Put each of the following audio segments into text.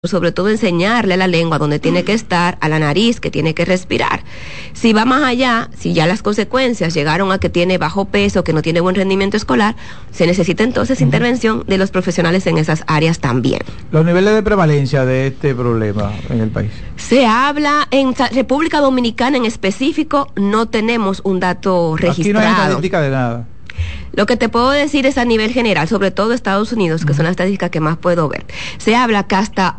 sobre todo enseñarle a la lengua donde tiene que estar, a la nariz que tiene que respirar. Si va más allá, si ya las consecuencias llegaron a que tiene bajo peso, que no tiene buen rendimiento escolar, se necesita entonces intervención de los profesionales en esas áreas también. Los niveles de prevalencia de este problema en el país. Se habla en República Dominicana en específico, no tenemos un dato registrado. Aquí no hay estadística de nada. Lo que te puedo decir es a nivel general, sobre todo Estados Unidos, que son las estadísticas que más puedo ver. Se habla que hasta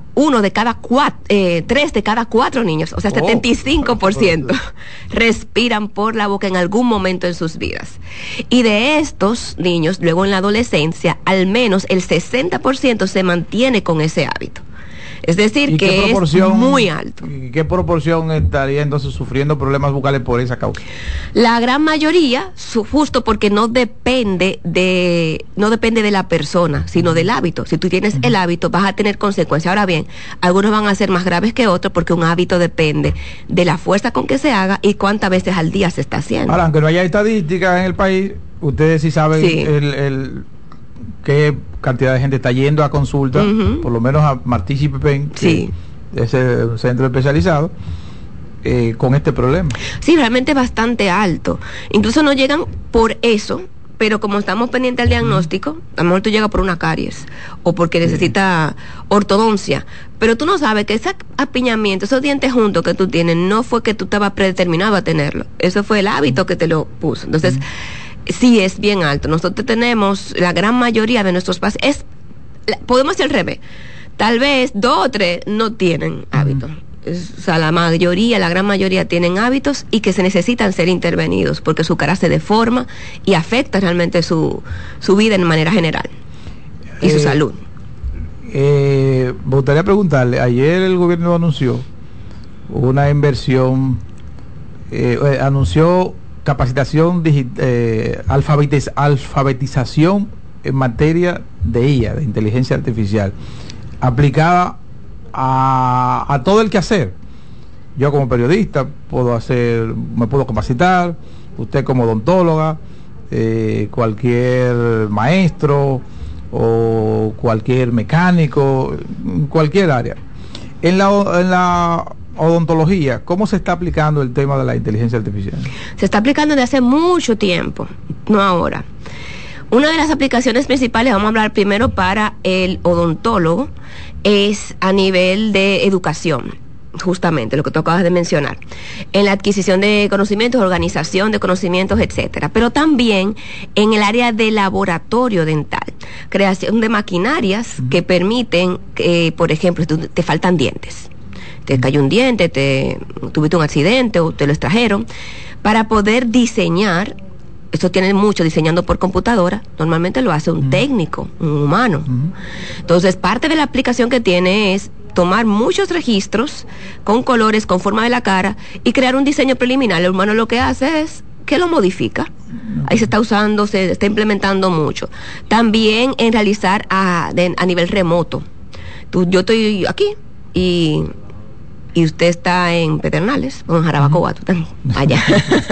3 de cada 4 niños, o sea, 75%, respiran por la boca en algún momento en sus vidas. Y de estos niños, luego en la adolescencia, al menos el 60% se mantiene con ese hábito. Es decir, que es muy alto. ¿Y qué proporción estaría entonces sufriendo problemas bucales por esa causa? La gran mayoría, justo porque no depende de la persona, sino del hábito. Si tú tienes el hábito, vas a tener consecuencias. Ahora bien, algunos van a ser más graves que otros porque un hábito depende de la fuerza con que se haga y cuántas veces al día se está haciendo. Ahora, aunque no haya estadísticas en el país, ustedes sí saben qué cantidad de gente está yendo a consulta, por lo menos a Martí y Pepén, ese centro especializado, con este problema. Sí, realmente es bastante alto. Incluso no llegan por eso, pero como estamos pendientes del diagnóstico, a lo mejor tú llegas por una caries o porque necesita ortodoncia, pero tú no sabes que ese apiñamiento, esos dientes juntos que tú tienes, no fue que tú estabas predeterminado a tenerlo, eso fue el hábito que te lo puso. Entonces, sí es bien alto. Nosotros tenemos, la gran mayoría de nuestros pacientes, podemos hacer al revés, tal vez 2 o 3 no tienen hábitos. O sea, la gran mayoría tienen hábitos y que se necesitan ser intervenidos porque su cara se deforma y afecta realmente su vida en manera general y su salud. Me gustaría preguntarle, ayer el gobierno anunció una inversión, anunció capacitación alfabetización en materia de IA, de inteligencia artificial, aplicada a todo el quehacer. Yo como periodista me puedo capacitar, usted como odontóloga, cualquier maestro o cualquier mecánico, cualquier área. En la odontología, ¿cómo se está aplicando el tema de la inteligencia artificial? Se está aplicando desde hace mucho tiempo, no ahora. Una de las aplicaciones principales, vamos a hablar primero para el odontólogo, es a nivel de educación, justamente lo que tú acabas de mencionar, en la adquisición de conocimientos, organización de conocimientos, etcétera, pero también en el área de laboratorio dental, creación de maquinarias que permiten, por ejemplo, te faltan dientes, te cayó un diente, tuviste un accidente o te lo extrajeron, para poder diseñar. Esto tiene mucho diseñando por computadora, normalmente lo hace un técnico, un humano. Entonces, parte de la aplicación que tiene es tomar muchos registros con colores, con forma de la cara y crear un diseño preliminar. El humano lo que hace es que lo modifica. Ahí se está usando, se está implementando mucho. También en realizar a nivel remoto. Yo estoy aquí y usted está en Pedernales o en Jarabacoa, tú estás allá.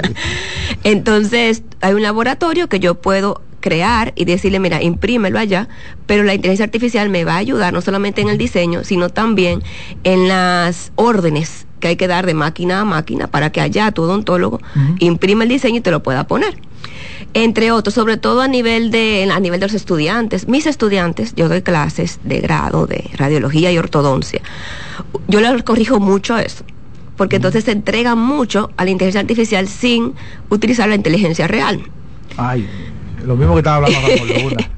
Entonces, hay un laboratorio que yo puedo crear y decirle, mira, imprímelo allá, pero la inteligencia artificial me va a ayudar no solamente en el diseño, sino también en las órdenes que hay que dar de máquina a máquina para que allá tu odontólogo imprime el diseño y te lo pueda poner. Entre otros, sobre todo a nivel de los estudiantes. Mis estudiantes, yo doy clases de grado de radiología y ortodoncia. Yo les corrijo mucho eso, porque entonces se entregan mucho a la inteligencia artificial sin utilizar la inteligencia real. Ay, lo mismo que estaba hablando con Luna.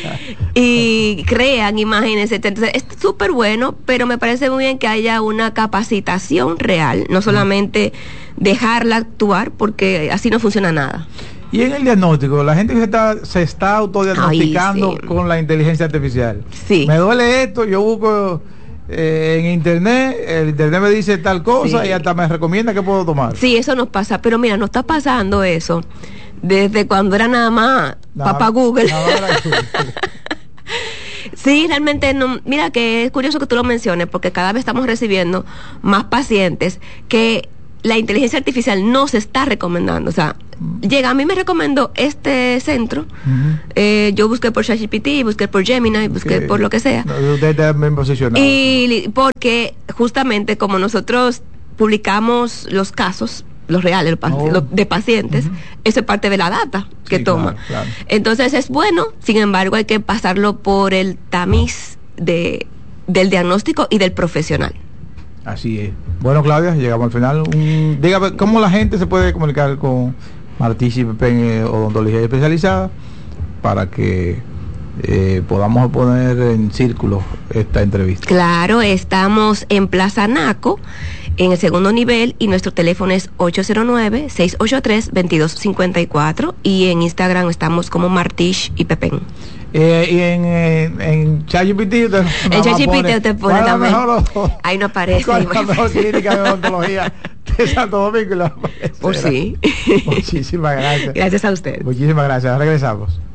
Y crean imágenes, entonces es súper bueno, pero me parece muy bien que haya una capacitación real, no solamente dejarla actuar, porque así no funciona nada. Y en el diagnóstico, la gente que se está autodiagnosticando con la inteligencia artificial. Sí. Me duele esto, yo busco en internet, el internet me dice tal cosa y hasta me recomienda qué puedo tomar. Sí, eso nos pasa, pero mira, nos está pasando eso desde cuando era nada más papá Google. Sí, realmente no. Mira que es curioso que tú lo menciones, porque cada vez estamos recibiendo más pacientes que la inteligencia artificial no se está recomendando. O sea, llega, a mí me recomendó este centro. Yo busqué por ChatGPT, busqué por Gemini, busqué por lo que sea. Usted está bien posicionado. Y porque justamente como nosotros publicamos los casos, los reales, de pacientes, eso es parte de la data que toma. Claro. Entonces es bueno, sin embargo hay que pasarlo por el tamiz del diagnóstico y del profesional. Así es. Bueno, Claudia, llegamos al final. Dígame, ¿cómo la gente se puede comunicar con Martichi Pepén Odontología Especializada para que podamos poner en círculo esta entrevista? Claro, estamos en Plaza Naco, en el segundo nivel, y nuestro teléfono es 809-683-2254, y en Instagram estamos como Martich y Pepén. Y en ChatGPT en ChatGPT usted pone también. Ahí no aparece. ¿Cuál es la mejor clínica de odontología de Santo Domingo? Pues sí. Muchísimas gracias. Gracias a usted. Muchísimas gracias. Regresamos.